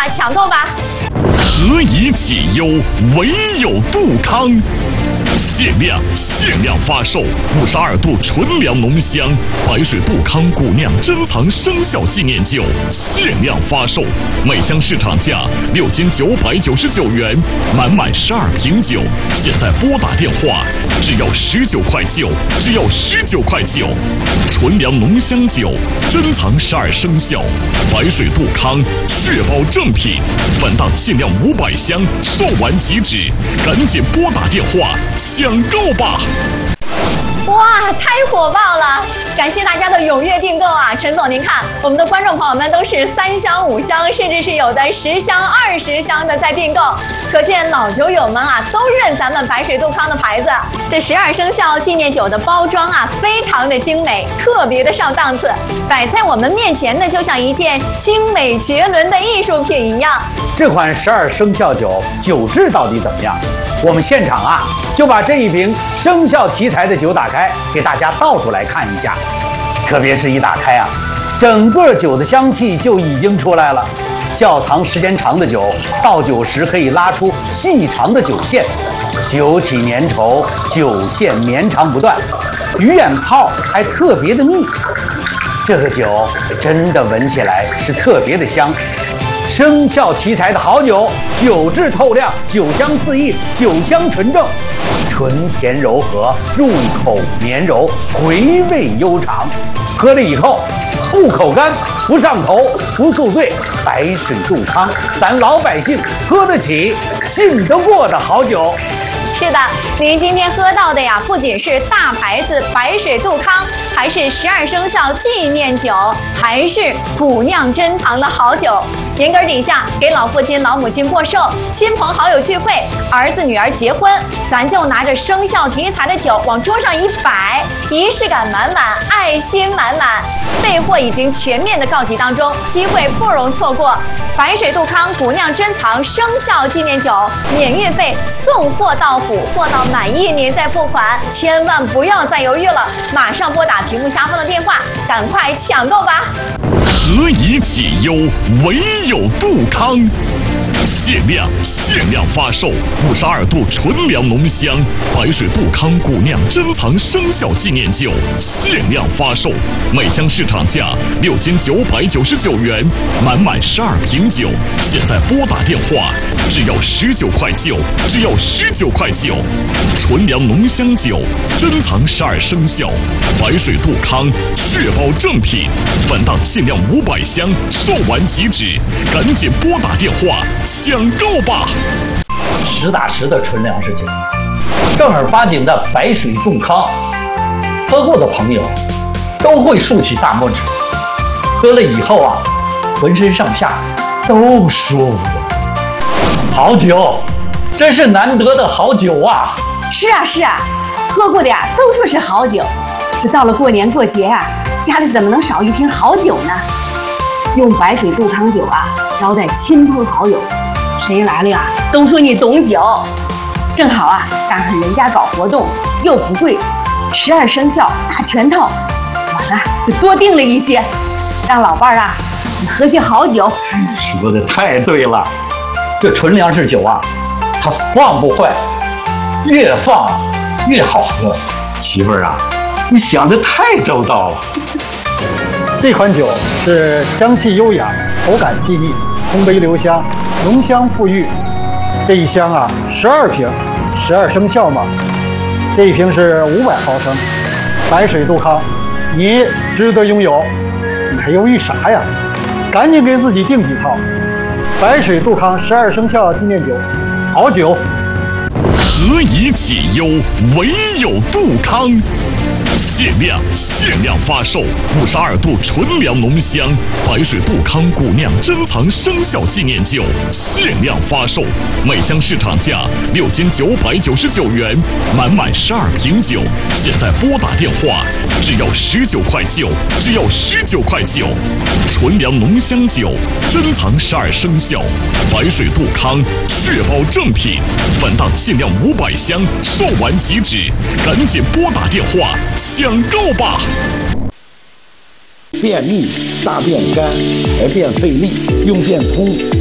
抢购吧！ 何以解忧，唯有杜康。限量发售52度纯粮浓香白水杜康古酿珍藏生肖纪念酒，限量发售，每箱市场价6斤999元，满12瓶酒，现在拨打电话只要19块9，只要19块9。纯粮浓香酒，珍藏12生肖，白水杜康，确保正品。本档限量500箱，售完即止，赶紧拨打电话抢购吧！ 哇，太火爆了！感谢大家的踊跃订购啊！陈总，您看，我们的观众朋友们都是3箱、5箱，甚至是有的10箱、20箱的在订购，可见老酒友们啊都认咱们白水杜康的牌子。这12生肖纪念酒的包装啊，非常的精美，特别的上档次，摆在我们面前呢，就像一件精美绝伦的艺术品一样。 这款12生肖酒酒质到底怎么样？我们现场啊就把这一瓶生肖题材的酒打开，给大家倒出来看一下。特别是一打开啊，整个酒的香气就已经出来了。窖藏时间长的酒，倒酒时可以拉出细长的酒线，酒体粘稠，酒线绵长不断，鱼眼泡还特别的密。这个酒真的闻起来是特别的香。生肖题材的好酒，酒质透亮，酒香四溢，酒香纯正，醇甜柔和，入口绵柔，回味悠长。喝了以后不口干，不上头，不宿醉。白水杜康，咱老百姓喝得起，信得过的好酒。 是的，您今天喝到的呀，不仅是大牌子白水杜康，还是12生肖纪念酒，还是古酿珍藏的好酒。年根底下，给老父亲、老母亲过寿，亲朋好友聚会，儿子女儿结婚，咱就拿着生肖题材的酒往桌上一摆，仪式感满满，爱心满满。备货已经全面的告急当中，机会不容错过。白水杜康古酿珍藏生肖纪念酒，免运费，送货到府，货到满意您再付款，千万不要再犹豫了，马上拨打屏幕下方的电话，赶快抢购吧！ 何以解忧，唯有杜康。限量发售52度纯粮浓香白水杜康古酿珍藏生肖纪念酒，限量发售，每箱市场价6斤999元，满12瓶酒，现在拨打电话只要19块9，只要19块9。纯粮浓香酒，珍藏12生肖，白水杜康，确保正品。本档限量500箱，售完即止，赶紧拨打电话抢购吧！ 实打实的纯粮食酒，正儿八经的白水杜康，喝过的朋友都会竖起大拇指。喝了以后啊，浑身上下都舒服。好酒，真是难得的好酒啊！ 是啊，喝过的呀都说是好酒。这到了过年过节啊，家里怎么能少一瓶好酒呢？用白水杜康酒啊招待亲朋好友，谁来了呀都说你懂酒。正好啊赶上人家搞活动，又不贵，12生肖大全套，我呢就多订了一些，让老伴儿啊喝些好酒。 说的太对了，这纯粮食酒啊，它放不坏，越放越好喝。媳妇儿啊，你想的太周到了。 这款酒是香气优雅，口感细腻，通杯留香，浓香馥郁。这一箱啊，12瓶，12生肖嘛。这一瓶是500毫升，白水杜康，你值得拥有。你还犹豫啥呀？赶紧给自己订几套。白水杜康12生肖纪念酒，好酒。 何以解忧，唯有杜康。限量发售52度纯粮浓香白水杜康古酿珍藏生肖纪念酒，限量发售，每箱市场价6斤999元，满12瓶酒，现在拨打电话只要19块9，只要19块9。纯粮浓香酒，珍藏12生肖，白水杜康，确保正品。本档限量500箱，售完即止，赶紧拨打电话抢购吧！ 便秘、大便干、排便费力，用便通